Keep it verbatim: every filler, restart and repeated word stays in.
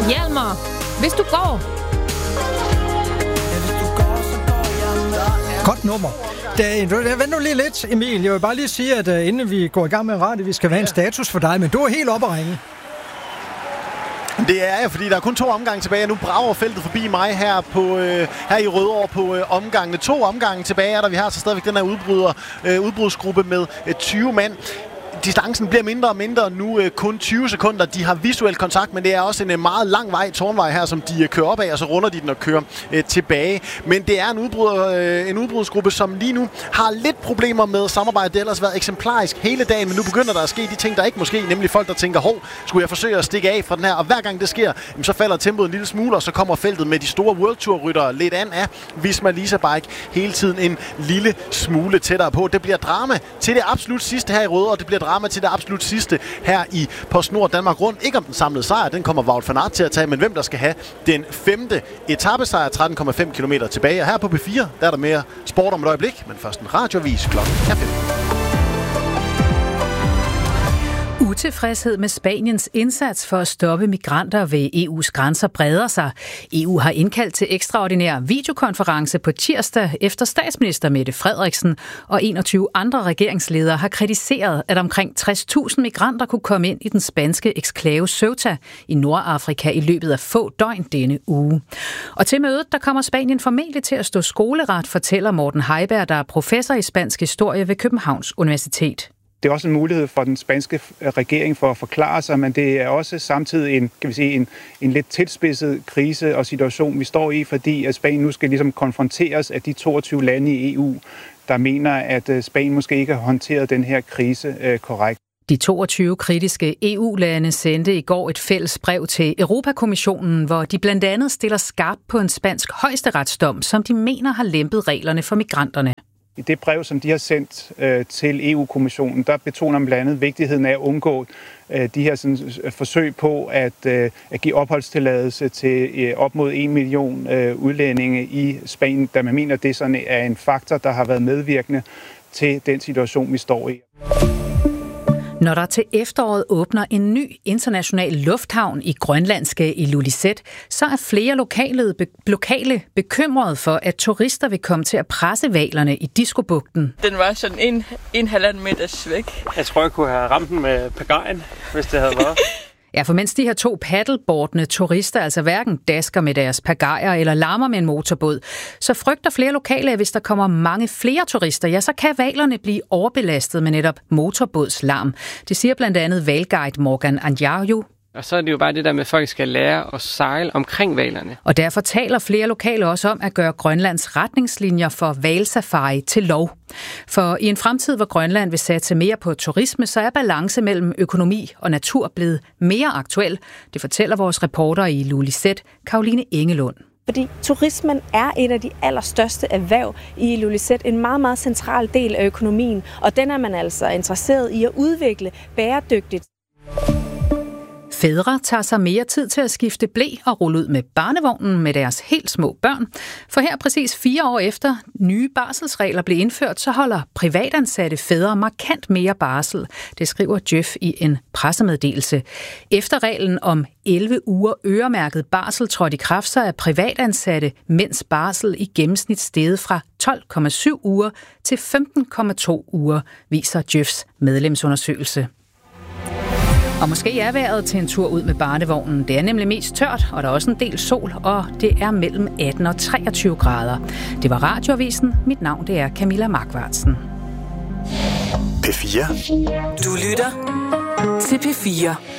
Hjalmar, hvis du går. Godt nummer. Vent nu lige lidt, Emil. Jeg vil bare lige sige, at uh, inden vi går i gang med radio, vi skal have en status for dig, men du er helt oppe at ringe. Det er jeg, fordi der er kun to omgange tilbage. Nu brager feltet forbi mig her, på, øh, her i Rødovre på øh, omgangene. To omgange tilbage er der. Vi har så stadigvæk den her udbryder, øh, udbrudsgruppe med øh, tyve mand. Distancen bliver mindre og mindre, nu øh, kun tyve sekunder. De har visuel kontakt, men det er også en øh, meget lang vej, tårnvej her, som de øh, kører op af, og så runder de den og kører øh, tilbage. Men det er en, udbryder, øh, en udbrudsgruppe, som lige nu har lidt problemer med samarbejde. Det har ellers været eksemplarisk hele dagen, men nu begynder der at ske de ting, der ikke måske, nemlig folk, der tænker, hov, skulle jeg forsøge at stikke af fra den her? Og hver gang det sker, så falder tempoet en lille smule, og så kommer feltet med de store World Tour-ryttere lidt an af Visma Lease Bike hele tiden en lille smule tættere på. Det bliver drama til det absolut sidste her i Rødovre, og det bliver drama til det absolut sidste her i PostNord Danmark Rundt. Ikke om den samlede sejr, den kommer Wout van Aert til at tage, men hvem der skal have den femte etapesejr, tretten komma fem kilometer tilbage. Og her på P fire, der er der mere sport om et øjeblik, men først en radioavis klokken er fem. Utilfredshed med Spaniens indsats for at stoppe migranter ved E U's grænser breder sig. E U har indkaldt til ekstraordinær videokonference på tirsdag, efter statsminister Mette Frederiksen og enogtyve andre regeringsledere har kritiseret, at omkring tres tusind migranter kunne komme ind i den spanske eksklave Ceuta i Nordafrika i løbet af få døgn denne uge. Og til mødet, der kommer Spanien formentlig til at stå skoleret, fortæller Morten Heiberg, der er professor i spansk historie ved Københavns Universitet. Det er også en mulighed for den spanske regering for at forklare sig, men det er også samtidig en, kan vi sige, en, en lidt tilspidset krise og situation, vi står i, fordi at Spanien nu skal ligesom konfronteres af de toogtyve lande i E U, der mener, at Spanien måske ikke har håndteret den her krise øh, korrekt. De toogtyve kritiske E U-lande sendte i går et fælles brev til Europakommissionen, hvor de blandt andet stiller skarpt på en spansk højesteretsdom, som de mener har lempet reglerne for migranterne. I det brev, som de har sendt øh, til E U-kommissionen, der betoner man blandt andet vigtigheden af at undgå øh, de her sådan, forsøg på at, øh, at give opholdstilladelse til øh, op mod en million øh, udlændinge i Spanien, da man mener, at det sådan er en faktor, der har været medvirkende til den situation, vi står i. Når der til efteråret åbner en ny international lufthavn i grønlandske Ilulissat, så er flere lokale, be- lokale bekymrede for, at turister vil komme til at presse hvalerne i Diskobugten. Den var sådan en, en halvanden meters væk. Jeg tror, jeg kunne have ramt den med pagajen, hvis det havde været. Ja, for mens de her to paddleboardende turister altså hverken dasker med deres pagajer eller larmer med en motorbåd, så frygter flere lokale, at hvis der kommer mange flere turister, ja, så kan hvalerne blive overbelastet med netop motorbådslarm. Det siger blandt andet hvalguide Morgan Anjarju. Og så er det jo bare det der med, at folk skal lære at sejle omkring hvalerne. Og derfor taler flere lokale også om at gøre Grønlands retningslinjer for hvalsafari til lov. For i en fremtid, hvor Grønland vil satse mere på turisme, så er balance mellem økonomi og natur blevet mere aktuel. Det fortæller vores reporter i Ilulissat, Karoline Engelund. Fordi turismen er et af de allerstørste erhverv i Ilulissat, en meget, meget central del af økonomien, og den er man altså interesseret i at udvikle bæredygtigt. Fædre tager sig mere tid til at skifte ble og rulle ud med barnevognen med deres helt små børn. For her præcis fire år efter nye barselsregler blev indført, så holder privatansatte fædre markant mere barsel. Det skriver Djøf i en pressemeddelelse. Efter reglen om elleve uger øremærket barsel trådte i kraft, så er privatansatte mænds barsel i gennemsnit steget fra tolv komma syv uger til femten komma to uger, viser Djøfs medlemsundersøgelse. Og måske er vejret til en tur ud med barnevognen. Det er nemlig mest tørt, og der er også en del sol, og det er mellem atten og treogtyve grader. Det var Radioavisen. Mit navn det er Camilla Markvartsen. P fire. Du lytter til P fire.